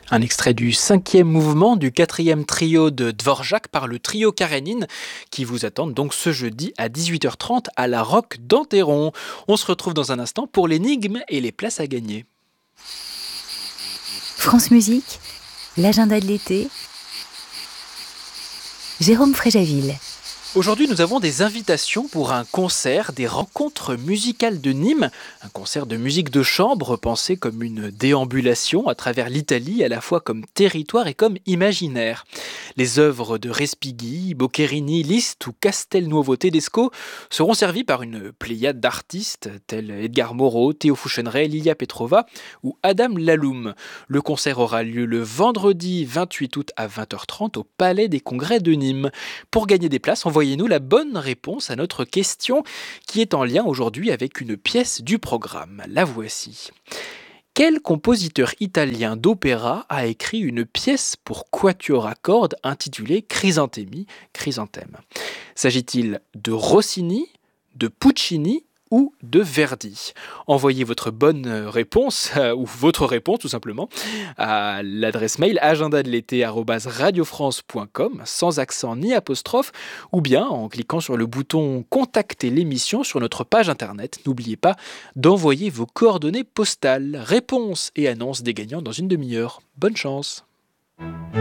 Un extrait du 5e mouvement du 4e trio de Dvorak par le trio Karénine qui vous attendent donc ce jeudi à 18h30 à la Roque d'Enterron. On se retrouve dans un instant pour l'énigme et les places à gagner. France Musique, l'agenda de l'été, Jérôme Fréjaville. Aujourd'hui, nous avons des invitations pour un concert des Rencontres musicales de Nîmes, un concert de musique de chambre pensé comme une déambulation à travers l'Italie, à la fois comme territoire et comme imaginaire. Les œuvres de Respighi, Boccherini, Liszt ou Castelnuovo Tedesco seront servies par une pléiade d'artistes tels Edgar Moreau, Théo Fouchenray, Lilia Petrova ou Adam Laloum. Le concert aura lieu le vendredi 28 août à 20h30 au Palais des Congrès de Nîmes. Pour gagner des places, envoyez-nous la bonne réponse à notre question qui est en lien aujourd'hui avec une pièce du programme. La voici. Quel compositeur italien d'opéra a écrit une pièce pour quatuor à cordes intitulée Chrysanthème? S'agit-il de Rossini, de Puccini ou de Verdi? Envoyez votre bonne réponse, ou votre réponse tout simplement, à l'adresse mail agendadelété@radiofrance.com, sans accent ni apostrophe, ou bien en cliquant sur le bouton Contacter l'émission sur notre page internet. N'oubliez pas d'envoyer vos coordonnées postales, réponses et annonces des gagnants dans une demi-heure. Bonne chance!